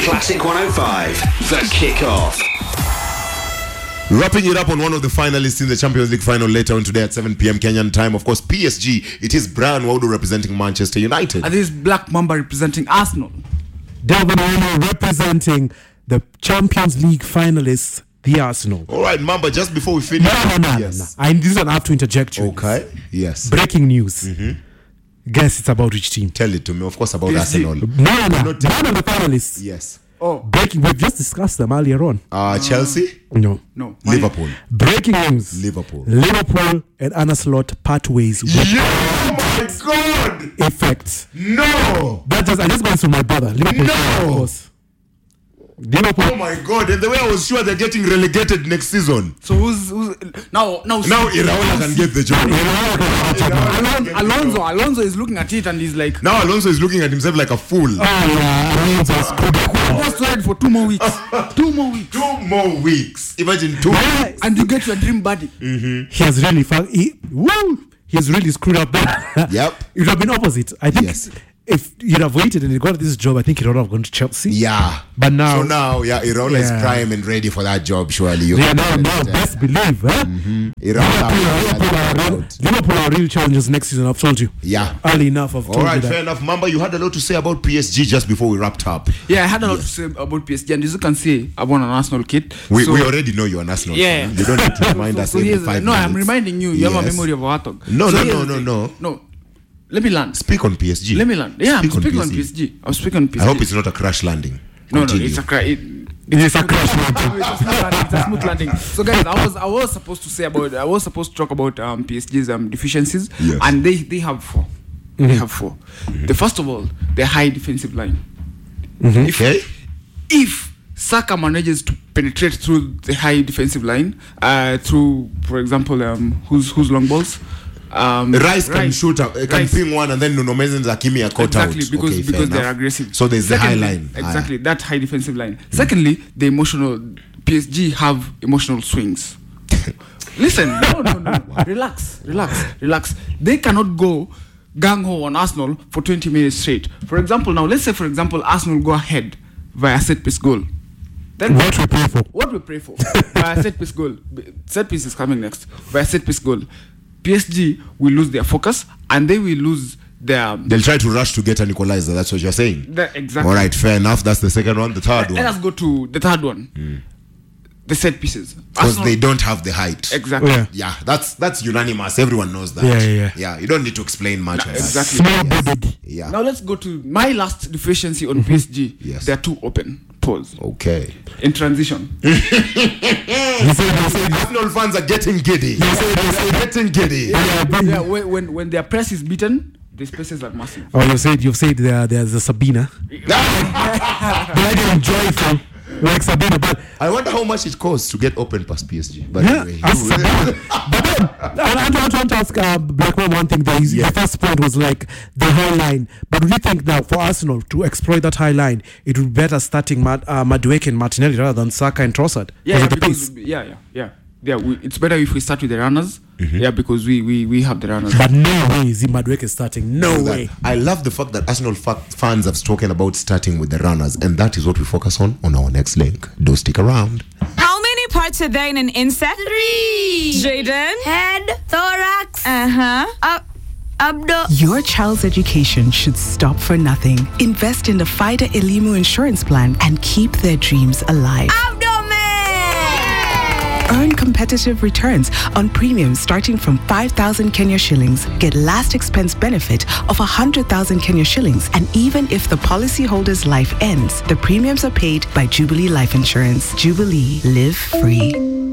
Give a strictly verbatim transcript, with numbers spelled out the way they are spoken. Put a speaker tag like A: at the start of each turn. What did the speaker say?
A: Classic one oh five, The Kickoff.
B: Wrapping it up on one of the finalists in the Champions League final later on today at seven p.m. Kenyan time. Of course, P S G. It is Brian Waudu representing Manchester United.
C: And this is Black Mamba representing Arsenal.
D: Delvin Ayeni representing the Champions League finalists, the Arsenal.
B: All right, Mamba, just before we finish.
D: No, no, no,
B: yes.
D: no, no. I, this one I have to interject you.
B: Okay, yes.
D: Breaking news.
B: Mm-hmm.
D: Guess it's about which team?
B: Tell it to me. Of course, about
C: P S G.
B: Arsenal.
D: No, no, no.
B: Not
D: None of the finalists.
B: Yes.
C: Oh,
D: Breaking. We've just discussed them earlier on.
B: Uh, Chelsea?
D: No.
C: no.
B: Liverpool.
D: Breaking news.
B: Liverpool.
D: Liverpool and Arne Slot part ways with
B: Yeah, oh my God!
D: effect.
B: No!
D: That just I just went through my brother. Liverpool.
B: No!
D: Of course. Liverpool.
B: Oh my God! And the way I was sure they're getting relegated next season.
C: So who's, who's now now
B: Now Iraola can get the job.
C: Alonso, Alonso Alonso is looking at it and he's like,
B: Now Alonso is looking at himself like a fool.
D: Oh, yeah. Alonso is good.
C: just ride for two more weeks. two more weeks.
B: Two more weeks. Imagine two
D: Yeah.
B: weeks.
C: And you get your dream buddy.
D: He has really fu- he, woo, he has really screwed up that.
B: Yep.
D: It would have been opposite. I think
B: Yes.
D: if you'd have waited and he got this job, I think he would have gone to Chelsea.
B: Yeah.
D: But now,
B: So now, yeah, Iraola is
D: Yeah.
B: prime and ready for that job, surely. You
D: yeah,
B: can
D: now, now,
B: understand.
D: best believe, huh?
B: Iraola
D: Liverpool,
B: will
D: are,
B: have
D: real,
B: out.
D: Liverpool are real challenges next season. I've told you.
B: Yeah.
D: Early enough, I've told
B: All right,
D: you that.
B: fair enough. Mamba, you had a lot to say about P S G just before we wrapped up.
C: Yeah, I had a lot to say about P S G, and as you can see, I'm on an Arsenal kit.
B: We,
C: so,
B: we already know you're an Arsenal
C: Yeah.
B: fan. You don't need to remind
C: so,
B: us
C: so
B: every
C: here's-
B: five
C: No,
B: minutes.
C: I'm reminding you. You have a
B: Yes.
C: memory of a hot dog.
B: No,
C: so
B: no,
C: here's
B: no,
C: the
B: no,
C: thing.
B: no.
C: No, let me land.
B: Speak on P S G.
C: Let me land. Yeah, I'm
B: Speak on
C: speaking on
B: P S G.
C: P S G. I'm speaking on P S G.
B: I hope it's not a crash landing.
C: No, no,
B: Continue.
C: it's a cra- it,
D: It's a crash landing.
C: it's a smooth landing. It's a smooth landing. So, guys, I was I was supposed to say about I was supposed to talk about um, P S G's um, deficiencies,
B: Yes.
C: and they they have 4 They have four. The first of all, the high defensive line. If,
B: Okay.
C: if Saka manages to penetrate through the high defensive line, uh, through, for example, um, who's who's long balls. Um,
B: Rice can shoot, a, can
C: Rice.
B: ping one, and then Nuno Mendes and Hakimi are caught
C: Exactly,
B: out.
C: because
B: Okay, fair
C: because they're
B: enough.
C: aggressive.
B: So there's the high
C: Secondly-
B: line.
C: Exactly, that high defensive line. Secondly, the emotional. P S G have emotional swings. Listen, no, no, no. Relax, relax, relax. They cannot go gang ho on Arsenal for twenty minutes straight. For example, now let's say, for example, Arsenal go ahead via set piece goal. Then
D: What we pray for.
C: what we pray for via set piece goal. Set piece is coming next. Via set piece goal, P S G will lose their focus and they will lose their.
B: They'll try to rush to get an equalizer. That's what you're saying.
C: their exactly.
B: All right, fair enough. That's the second one. The third
C: Let us
B: one.
C: go to the third one. The set pieces.
B: Because
C: Arsenal-
B: they don't have the height.
C: Exactly.
D: Yeah.
B: Yeah, that's that's unanimous. Everyone knows that.
D: Yeah, yeah, yeah.
B: Yeah, you don't need to explain much. on that.
C: exactly.
D: Small bodied.
B: Yeah.
C: Now let's go to my last deficiency on P S G.
B: Yes.
C: They're too open. Pause.
B: Okay.
C: In transition.
D: He said, he said,
B: Arsenal fans are getting giddy. They're getting giddy.
D: yeah, but-
C: Yeah, when, when when their press is beaten, the spaces are massive.
D: Oh, you said you've said there, there's a Sabina. Bloody joyful, like Sabina, but
B: I wonder how much it costs to get open past P S G. But
D: yeah,
B: anyway,
D: as Sabina. But then I, I, I want to ask uh, Blackman one thing. There, his,
B: Yeah.
D: The first point was like the high line, but do you think now for Arsenal to exploit that high line, it would be better starting Mad, uh, Madueke and Martinelli rather than Saka and Trossard?
C: Yeah,
D: Because
C: yeah,
D: of the
C: because,
D: pace.
C: yeah, yeah, yeah. Yeah, we, it's better if we start with the runners. Yeah, because we, we, we have the runners.
D: But no way is Madueke starting. No
B: that-
D: way.
B: I love the fact that Arsenal fa- fans have spoken about starting with the runners, and that is what we focus on on our next link. Do stick around.
E: How many parts are there in an insect?
F: Three.
E: Jaden?
F: Head, thorax,
E: Uh-huh.
F: up, abdo.
G: Your child's education should stop for nothing. Invest in the FIDA Elimu insurance plan and keep their dreams alive.
F: Abdomen.
G: Earn competitive returns on premiums starting from five thousand Kenya shillings. Get last expense benefit of one hundred thousand Kenya shillings. And even if the policyholder's life ends, the premiums are paid by Jubilee Life Insurance. Jubilee, live free.